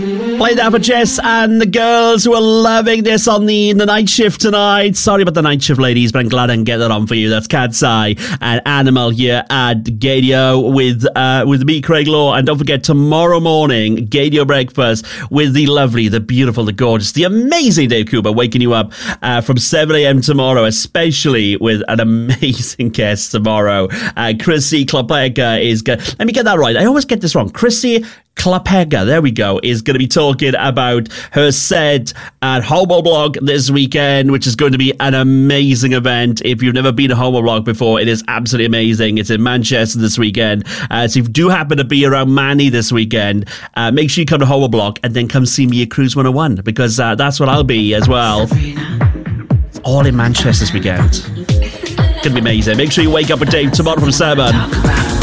Play that for Jess and the girls who are loving this on the night shift tonight. Sorry about the night shift, ladies, but I'm glad I can get that on for you. That's Cat's Eye and Animal here at Gadio with me, Craig Law. And don't forget, tomorrow morning, Gadio Breakfast with the lovely, the beautiful, the gorgeous, the amazing Dave Cooper, waking you up from 7 a.m. tomorrow, especially with an amazing guest tomorrow. Chrissy Klopeka is going to... Let me get that right. I always get this wrong. Chrissy Klopeka, there we go, is going to be talking about her set at Homoblog this weekend, which is going to be an amazing event. If you've never been to Homoblog before, it is absolutely amazing. It's in Manchester this weekend. So if you do happen to be around Manny this weekend, make sure you come to Homoblog and then come see me at Cruise 101, because that's what I'll be as well. It's all in Manchester this weekend. It's going to be amazing. Make sure you wake up with Dave tomorrow from 7.